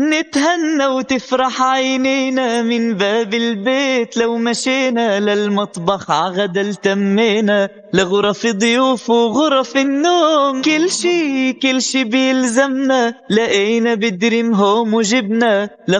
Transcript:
نتهنى وتفرح عينينا من باب البيت، لو مشينا للمطبخ عغدا التمينا، لغرف ضيوف وغرف النوم، كل شي بيلزمنا لقينا بدريم هوم وجبنا.